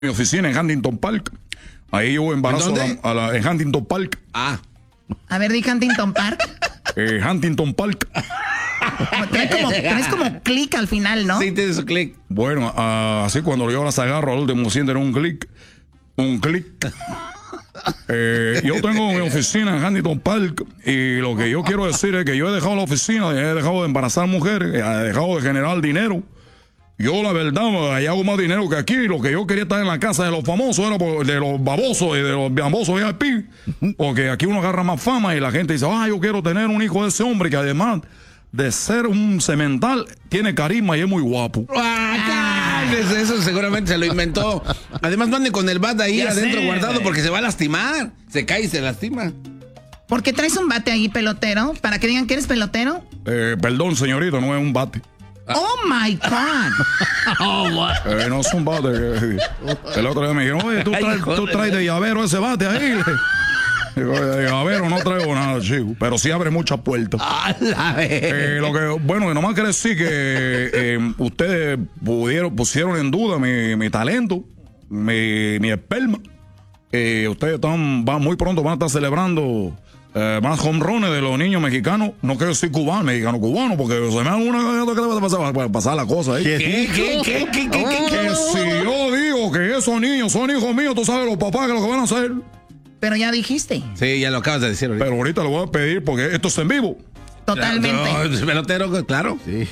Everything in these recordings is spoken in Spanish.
mi oficina en Huntington Park. Ahí yo embarazo en Huntington Park. Ah. A ver, di Huntington Park. Huntington Park. Traes como clic al final, ¿no? Sí, tiene su clic. Bueno, así cuando yo las agarro al último sienten un clic. Un clic. Yo tengo mi oficina en Huntington Park y lo que yo quiero decir es que yo he dejado la oficina, he dejado de embarazar mujeres, he dejado de generar dinero. Yo, la verdad, ahí hago más dinero que aquí. Lo que yo quería estar en la casa de los famosos, era de los babosos y de los babosos VIP. Porque aquí uno agarra más fama y la gente dice, yo quiero tener un hijo de ese hombre que además de ser un cemental, tiene carisma y es muy guapo. Eso seguramente se lo inventó. Además, no ande con el bat ahí adentro guardado porque se va a lastimar. Se cae y se lastima. ¿Por qué traes un bate ahí, pelotero? ¿Para que digan que eres pelotero? Perdón, señorita, no es un bate. Oh my God. No es un bate. El otro día me dijeron, oye, tú traes de llavero ese bate ahí. Digo, de llavero no traigo nada, chico. Pero sí abre muchas puertas. Bueno, nomás quiere decir que ustedes pusieron en duda mi talento, mi esperma. Ustedes muy pronto van a estar celebrando más home runs de los niños mexicanos. No quiero decir mexicano-cubano, porque se me da una que va a pasar la cosa ahí. ¿Qué? Que si yo digo que esos niños son hijos míos, tú sabes los papás que lo que van a hacer. Pero ya dijiste. Sí, ya lo acabas de decir ahorita. Pero ahorita lo voy a pedir porque esto es en vivo. Totalmente. No, pelotero, claro. Sí.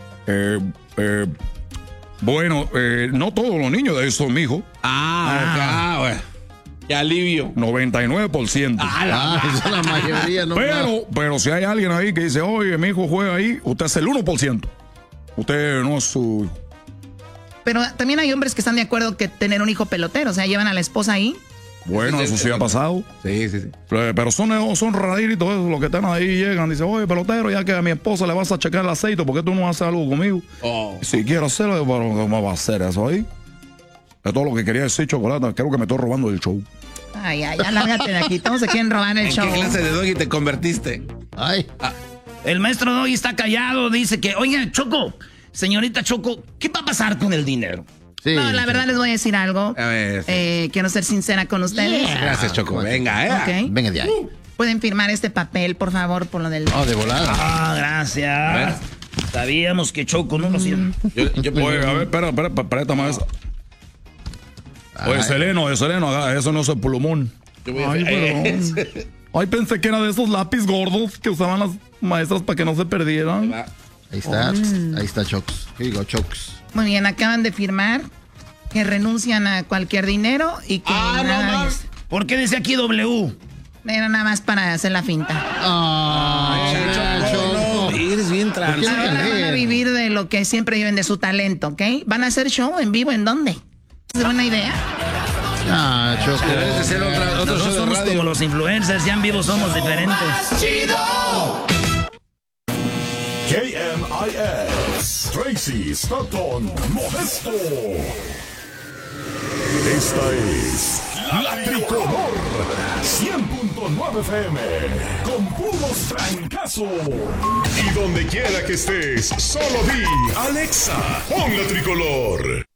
Bueno, no todos los niños de esos son mi hijo. Bueno. Qué alivio. 99%. Esa es la mayoría, no. Pero si hay alguien ahí que dice, oye, mi hijo juega ahí, usted es el 1%. Usted no es su hijo. Pero también hay hombres que están de acuerdo que tener un hijo pelotero, o sea, llevan a la esposa ahí. Bueno, eso sí ha pasado. Sí. Pero son raritos esos, los que están ahí llegan, dicen, oye, pelotero, ya que a mi esposa le vas a checar el aceite, ¿por qué tú no haces algo conmigo? Si quiero hacerlo, pero ¿cómo va a hacer eso ahí? Es todo lo que quería decir, Chocolata. Creo que me estoy robando el show. Ya, lárgate de aquí. Todos se quieren robar el show. ¿En qué clase de doggy te convertiste? El maestro Doggy está callado, dice que, oiga, Choco, señorita Choco, ¿qué va a pasar con el dinero? Sí, no, la verdad les voy a decir algo. A ver. Quiero ser sincera con ustedes. Gracias, Choco. Venga, Okay. Venga de ahí. ¿Pueden firmar este papel, por favor, por lo del... de volada. Gracias. Sabíamos que Choco no lo hacía. Oye, a ver, espera, préstame esa. Oye, Seleno, eso no es el plumón. Ay, pensé que era de esos lápiz gordos que usaban las maestras para que no se perdieran. Ahí está Chocs. Digo, Chocs. Muy bien, acaban de firmar que renuncian a cualquier dinero y que nada es... ¿Por qué dice aquí W? Era nada más para hacer la finta. Choco. Eres bien trans. Ahora van a vivir de lo que siempre viven, de su talento, ¿ok? ¿Van a hacer show en vivo? ¿En dónde? ¿Es buena idea? Choco. Debes de ser otro Nosotros show de somos radio. como los influencers, ya en vivo somos diferentes. ¡Chido! KMIX, Tracy, Stockton, Modesto. Esta es La Tricolor 100.9 FM con puros trancazos. Y donde quiera que estés, solo di Alexa, pon La Tricolor.